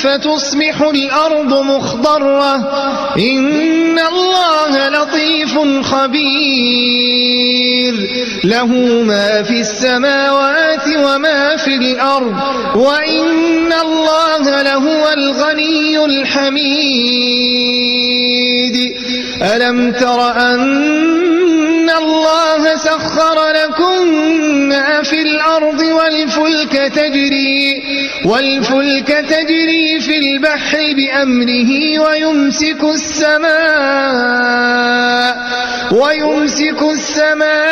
فتصبح الأرض مخضرة إن الله لطيف خبير له ما في السماوات وما في الأرض وإن الله لهو الغني الحميد ألم تر أن الله سخر لكم ما في الأرض والفلك تجري في البحر بأمره ويمسك السماء